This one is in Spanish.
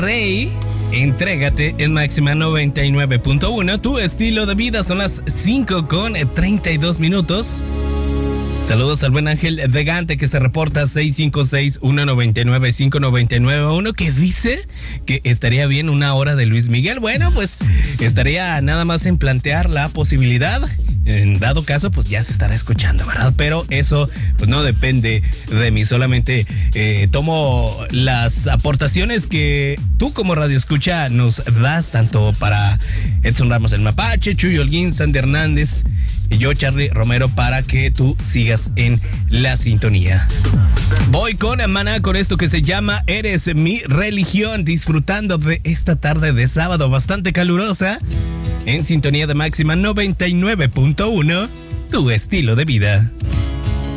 Rey. Entrégate en Máxima 99.1. Tu estilo de vida. Son las 5:32. Saludos al buen Ángel de Gante que se reporta 656-199-599-1, que dice que estaría bien una hora de Luis Miguel. Bueno, pues estaría nada más en plantear la posibilidad. En dado caso, pues ya se estará escuchando, ¿verdad? Pero eso pues no depende de mí. Solamente tomo las aportaciones que tú como Radio Escucha nos das, tanto para Edson Ramos el Mapache, Chuy Holguín, Sandy Hernández y yo, Charlie Romero, para que tú sigas en la sintonía. Voy con Maná con esto que se llama Eres mi religión, disfrutando de esta tarde de sábado bastante calurosa, en sintonía de Máxima 99.1, tu estilo de vida.